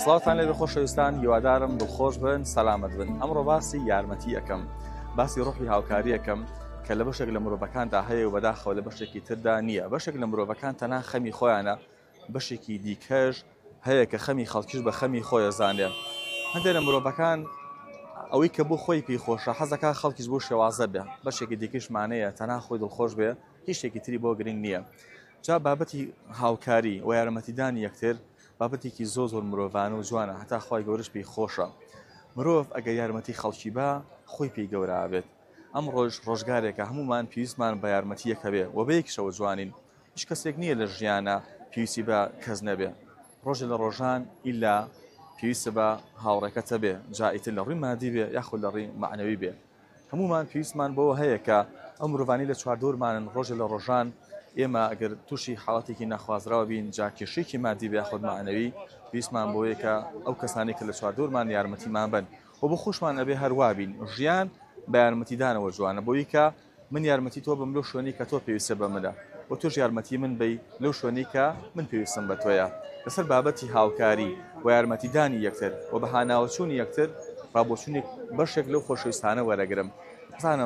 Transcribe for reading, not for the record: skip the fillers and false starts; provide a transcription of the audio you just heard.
سڵاوتان لێبێ خۆشەویستان، هیوادارم دڵخۆش بن، سەلامەت بن. ئەمڕۆ باسی یارمەتی ئەەکەم، باسی ڕوحی هاوکاری ئەەکەم کە لە بەشێک لە مرۆڤەکاندا هەیە و بەداخەوە لە بەشێکی تردا نییە. بەشێک لە مرۆڤەکان تەنها خەمی خۆیانە، بەشێکی دیکەش هەیە کە خەمی خەڵکیش بە خەمی خۆی ئەزانێ. هەندێک لە مرۆڤەکان ئەوەی کە بۆ خۆی پێی خۆشە حەزەکە خەڵکیش بۆ شێوازە بێ، بەشێکی دیکەشمانەیە تەنها خۆی دڵخۆش بێ، هیچ شتێکی تری بۆ گرنگ نییە. جا بابەتی هاوکاری و یارمەتیدانی یەکتر بابەتێکی زۆر مرۆڤانە و جوانە، هەتا خی گەورەش پێی خۆشە. مرۆڤ ئەگەر یارمەتی خەڵکی بە خۆی پێی گەورە بێت. ئەم ڕۆژگارێکە هەمومان پێویستمان بە یارمەتیەکە بێ و بە یەکشەوە جوانین. هیچ کەسێک نییە لە ژیانە پێویستی بە کەس نەبێ. ڕۆژێ لە ڕۆژان ئیلا پێویستە بە هاوڕێکەتە بێ، جا ئیتر لە ڕووی مادی بێ یاخود لە ڕووی معنەوی بێ. هەمومان پێویستمان بۆ هەیە کە ئەم مرۆڤانی لە چواردۆرمانن. ڕۆژێ لە ڕۆژان ئێمە ئەگەر تووشی حاڵەتێکی نەخوازراوە بین، جا کێشەیەکی مادی بێ یاخود معنەوی، پێویستمان بۆیە کە ئەو کەسانی کە لە چواردۆرمان یارمەتیمان بن و بە خۆشمان ئەبێ هەروە بین. ژیان بە یارمەتیدانەوە جوانە، بۆیە کە من یارمەتی تۆ بم لەو شوێنی کە تۆ پێویستە بە منە و تۆش یارمەتی من بی لەو شوێنی کە من پێویستم بە تۆیە. لەسەر بابەتی هاوکاری و یارمەتیدانی یەکتر و بەهاناوەچوونی یەکتر ڕابۆچوونێک بەشێک لەو خۆشەویستانە وەرەگرم.